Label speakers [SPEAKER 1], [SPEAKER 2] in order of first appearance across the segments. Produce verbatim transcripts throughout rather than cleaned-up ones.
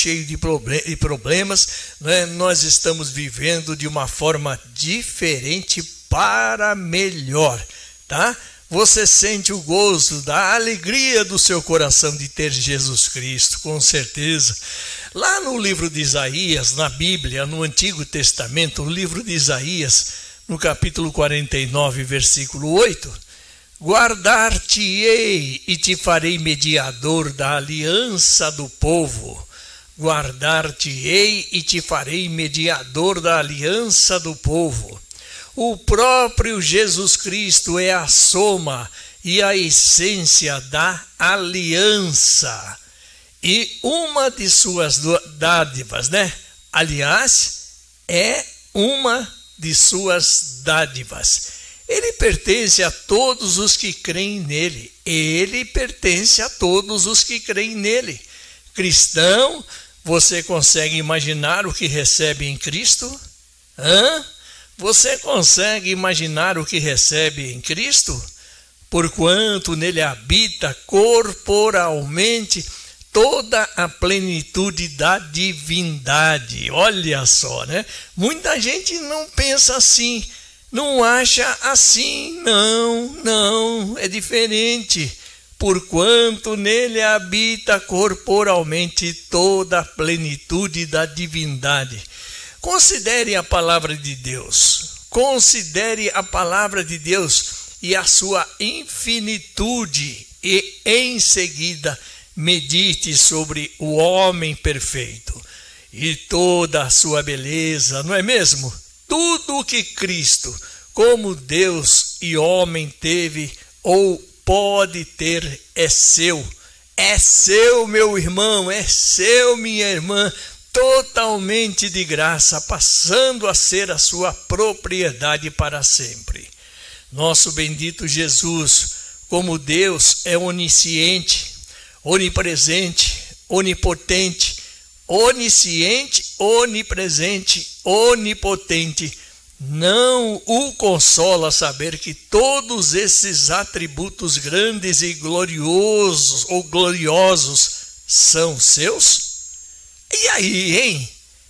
[SPEAKER 1] cheio de problemas, né? Nós estamos vivendo de uma forma diferente para melhor, tá? Você sente o gozo da alegria do seu coração de ter Jesus Cristo, com certeza. Lá no livro de Isaías, na Bíblia, no Antigo Testamento, o livro de Isaías, no capítulo quarenta e nove, versículo oito, guardar-te-ei e te farei mediador da aliança do povo. Guardar-te-ei e te farei mediador da aliança do povo. O próprio Jesus Cristo é a soma e a essência da aliança. E uma de suas dádivas, né? Aliás, é uma de suas dádivas. Ele pertence a todos os que creem nele. Ele pertence a todos os que creem nele. Cristão, você consegue imaginar o que recebe em Cristo? Hã? Você consegue imaginar o que recebe em Cristo? Porquanto nele habita corporalmente toda a plenitude da divindade. Olha só, né? Muita gente não pensa assim, não acha assim. Não, não, é diferente. Porquanto nele habita corporalmente toda a plenitude da divindade. Considere a palavra de Deus, considere a palavra de Deus e a sua infinitude, e em seguida medite sobre o homem perfeito e toda a sua beleza, não é mesmo? Tudo o que Cristo, como Deus e homem, teve ou pode ter é seu. É seu, meu irmão, é seu, minha irmã, totalmente de graça, passando a ser a sua propriedade para sempre. Nosso bendito Jesus, como Deus, é onisciente, onipresente, onipotente, onisciente, onipresente, onipotente. Não o consola saber que todos esses atributos grandes e gloriosos ou gloriosos são seus? E aí, hein?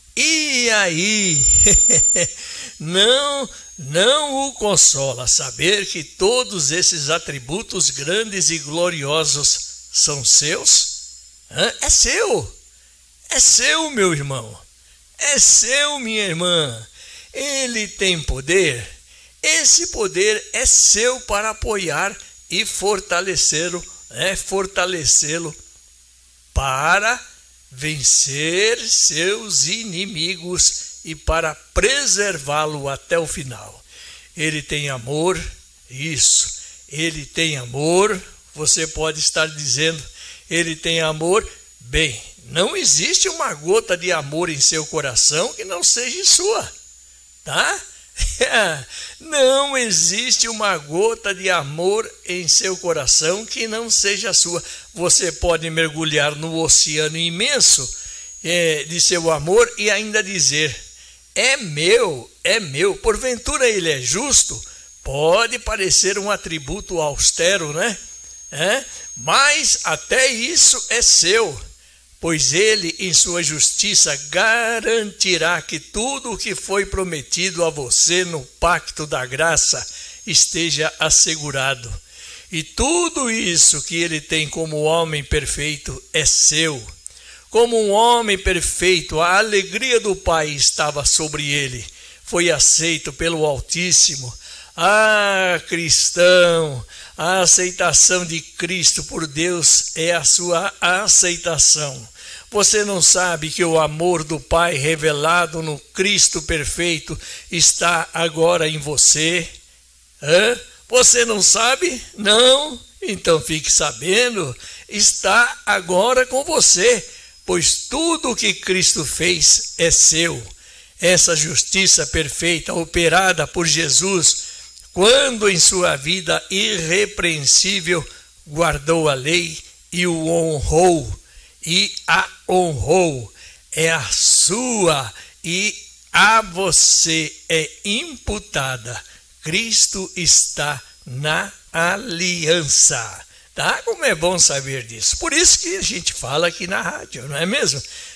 [SPEAKER 1] E aí? Não, não o consola saber que todos esses atributos grandes e gloriosos são seus? Hã? É seu. É seu, meu irmão. É seu, minha irmã. Ele tem poder. Esse poder é seu para apoiar e fortalecê-lo, né? Fortalecê-lo para vencer seus inimigos e para preservá-lo até o final. Ele tem amor, isso, ele tem amor. Você pode estar dizendo, ele tem amor. Bem, não existe uma gota de amor em seu coração que não seja sua, tá? Não existe uma gota de amor em seu coração que não seja sua. Você pode mergulhar no oceano imenso é, de seu amor e ainda dizer, é meu, é meu. Porventura ele é justo? Pode parecer um atributo austero, né? É? Mas até isso é seu, pois ele, em sua justiça, garantirá que tudo o que foi prometido a você no pacto da graça esteja assegurado. E tudo isso que ele tem como homem perfeito é seu. Como um homem perfeito, a alegria do Pai estava sobre ele. Foi aceito pelo Altíssimo. Ah, cristão, a aceitação de Cristo por Deus é a sua aceitação. Você não sabe que o amor do Pai revelado no Cristo perfeito está agora em você? Hã? Você não sabe? Não? Então fique sabendo, está agora com você, pois tudo o que Cristo fez é seu. Essa justiça perfeita operada por Jesus, quando em sua vida irrepreensível guardou a lei e o honrou, e a honrou, é a sua e a você é imputada. Cristo está na aliança, tá? Como é bom saber disso. Por isso que a gente fala aqui na rádio, não é mesmo?